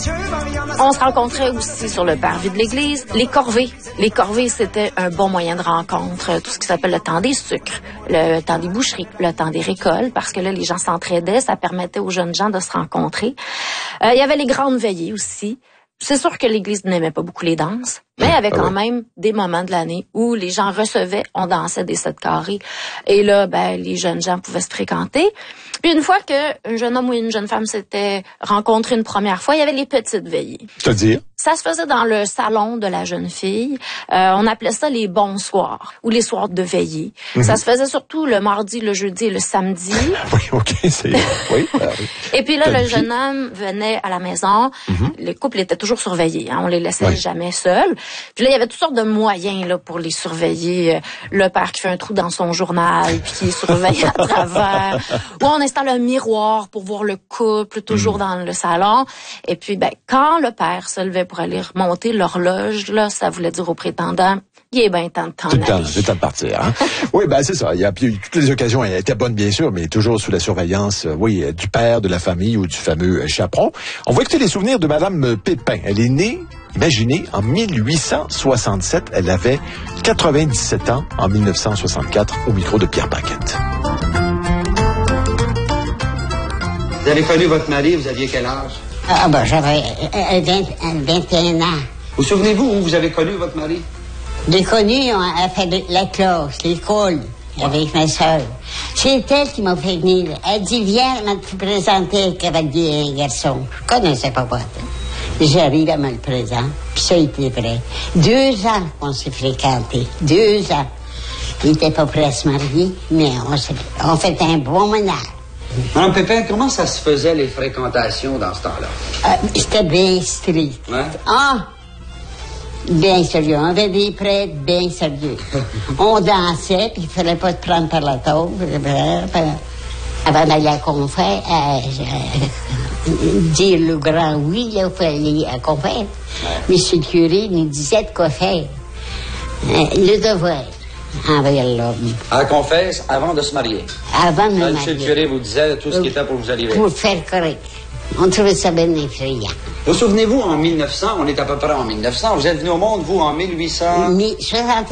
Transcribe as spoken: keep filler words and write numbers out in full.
On se rencontrait aussi sur le parvis de l'église. Les corvées. Les corvées, c'était un bon moyen de rencontre. Tout ce qui s'appelle le temps des sucres, le temps des boucheries, le temps des récoltes, parce que là, les gens s'entraidaient. Ça permettait aux jeunes gens de se rencontrer. Euh, il y avait les grandes veillées aussi. C'est sûr que l'Église n'aimait pas beaucoup les danses, mais il y avait quand ah oui. même des moments de l'année où les gens recevaient, on dansait des sept carrés. Et là, ben, les jeunes gens pouvaient se fréquenter. Puis une fois qu'un jeune homme ou une jeune femme s'étaient rencontrés une première fois, il y avait les petites veillées. C'est-à-dire? Ça se faisait dans le salon de la jeune fille. Euh, on appelait ça les bons soirs ou les soirs de veillée. Mm-hmm. Ça se faisait surtout le mardi, le jeudi et le samedi. Oui, OK, c'est... Oui, ben, oui. Et puis là, le jeune homme venait à la maison. Mm-hmm. Les couples étaient toujours surveillés. Hein. On les laissait oui. jamais seuls. Puis là, il y avait toutes sortes de moyens là pour les surveiller. Le père qui fait un trou dans son journal puis qui surveille à travers. Ou on installe un miroir pour voir le couple toujours mm. dans le salon. Et puis, ben, quand le père se levait pour aller remonter l'horloge, là, ça voulait dire au prétendant, il est bien temps de t'en aller. C'est temps de partir. Hein? Oui, ben c'est ça. Il y a toutes les occasions étaient bonnes, bien sûr, mais toujours sous la surveillance, oui, du père, de la famille ou du fameux chaperon. On va écouter les souvenirs de Madame Pépin. Elle est née, imaginez, en mille huit cent soixante-sept. Elle avait quatre-vingt-dix-sept ans en mille neuf cent soixante-quatre au micro de Pierre Paquette. Vous avez connu votre mari, vous aviez quel âge? Ah ben, j'avais vingt et un ans. Vous souvenez-vous où vous avez connu votre mari? Je l'ai connu, on a fait la classe, l'école, avec ma soeur. C'est elle qui m'a fait venir. Elle dit, viens, elle m'a présenté un cavalier et un garçon. Je connaissais pas votre. J'arrive à me le présenter, puis ça a été vrai. Deux ans qu'on s'est fréquentés, deux ans. Il n'était pas prêt à se marier, mais on, s'est, on fait un bon ménage. Madame Pépin, comment ça se faisait, les fréquentations, dans ce temps-là? Euh, c'était bien strict. Ouais? Ah! Bien sérieux. On avait des prêtres bien sérieux. On dansait, puis il fallait pas te prendre par la taupe. Avant d'aller à la confère, euh, euh, dire le grand oui, là, il fallait à la confère. Ouais. Monsieur le curé nous disait de quoi faire. Euh, le devoir. Envers l'homme. À la confesse, avant de se marier. Avant de me marier. Monsieur le curé vous disait tout ce qui était pour vous arriver. Pour faire correct. On trouvait ça bien effrayant. Vous souvenez-vous, en mille neuf cents, on est à peu près en mille neuf cents, vous êtes venu au monde, vous, en mille huit cents? soixante